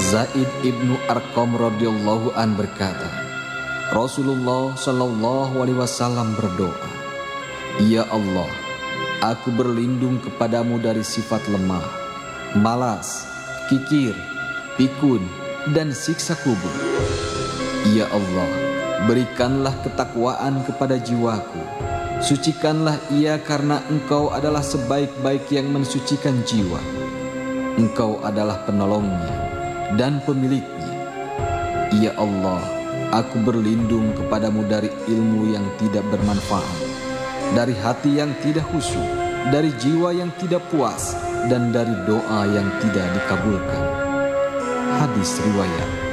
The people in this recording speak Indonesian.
Zaid ibnu Arqam radhiyallahu an berkata, Rasulullah sallallahu alaihi wasallam berdoa, Ya Allah, aku berlindung kepadamu dari sifat lemah, malas, kikir, pikun, dan siksa kubur. Ya Allah, berikanlah ketakwaan kepada jiwaku. Sucikanlah ia karena Engkau adalah sebaik-baik yang mensucikan jiwa. Engkau adalah penolongnya dan pemiliknya. Ya Allah, aku berlindung kepadamu dari ilmu yang tidak bermanfaat, dari hati yang tidak khusyuk, dari jiwa yang tidak puas, dan dari doa yang tidak dikabulkan. Hadis riwayat